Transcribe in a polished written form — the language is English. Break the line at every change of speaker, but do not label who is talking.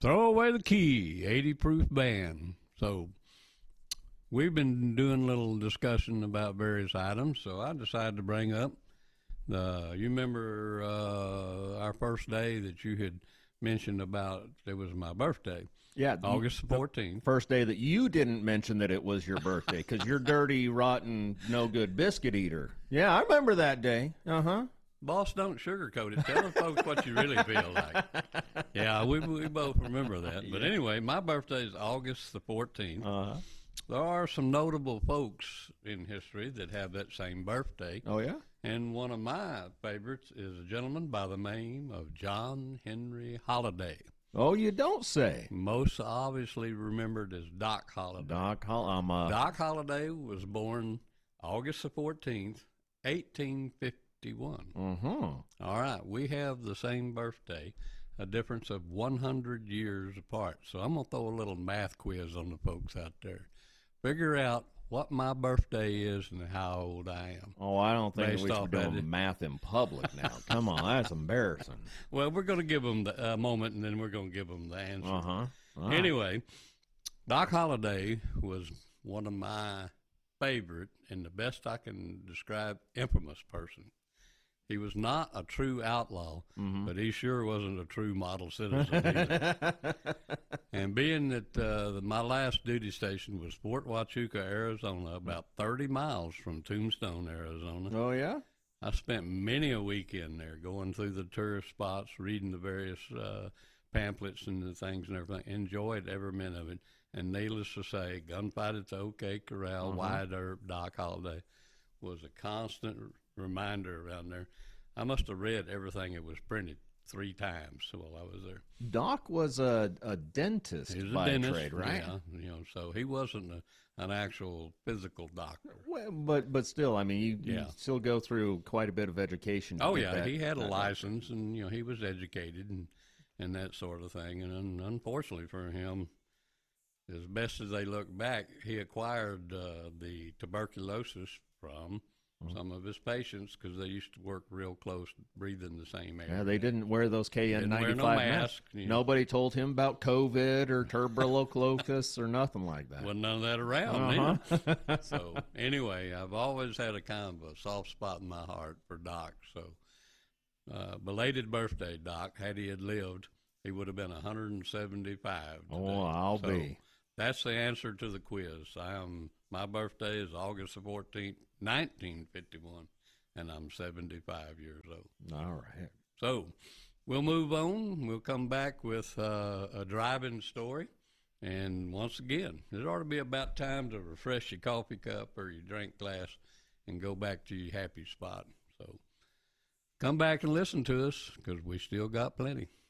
Throw away the key, 80 proof band. So we've been doing a little discussion about various items, so I decided to bring up you remember our first day that you had mentioned about it was my birthday.
Yeah,
August 14th.
First day that you didn't mention that it was your birthday because you're dirty, rotten, no good biscuit eater. Yeah, I remember that day.
Boss, don't sugarcoat it. Tell the folks what you really feel like. Yeah, we both remember that. But anyway, my birthday is August the 14th. There are some notable folks in history that have that same birthday.
Oh, yeah?
And one of my favorites is a gentleman by the name of John Henry Holliday.
Oh, you don't say.
Most obviously remembered as Doc Holliday.
Doc
Holliday was born August the 14th, 1851. All right, we have the same birthday, a difference of 100 years apart. So I'm going to throw a little math quiz on the folks out there. Figure out what my birthday is and how old I am.
Oh, I don't think we should be doing math in public now. Come on, that's embarrassing.
Well, we're going to give them a moment, and then we're going to give them the answer. Anyway, Doc Holliday was one of my favorite and the best I can describe infamous person. He was not a true outlaw, but he sure wasn't a true model citizen either. And being that my last duty station was Fort Huachuca, Arizona, about 30 miles from Tombstone, Arizona.
Oh, yeah?
I spent many a weekend there going through the tourist spots, reading the various pamphlets and the things and everything. Enjoyed every minute of it. And needless to say, Gunfight at the OK Corral, Wyatt Earp, Doc Holliday was a constant reminder around there. I must have read everything that was printed 3 times while I was there.
Doc was a dentist by trade, right?
Yeah, so he wasn't an actual physical doctor.
Well, but still, I mean, you still go through quite a bit of education.
Oh yeah, he had a license, and he was educated and that sort of thing. And unfortunately for him, as best as they look back, he acquired the tuberculosis from some of his patients because they used to work real close, breathing the same air.
Yeah, they didn't wear those KN95 masks. Nobody told him about COVID or tuberculosis or nothing like that.
Wasn't none of that around either. So anyway, I've always had a kind of a soft spot in my heart for Doc. So belated birthday, Doc. Had he had lived, he would have been 175 today.
Oh, I'll be.
That's the answer to the quiz. My birthday is August the 14th, 1951, and I'm 75 years old.
All right.
So we'll move on. We'll come back with a driving story. And once again, it ought to be about time to refresh your coffee cup or your drink glass and go back to your happy spot. So come back and listen to us because we still got plenty.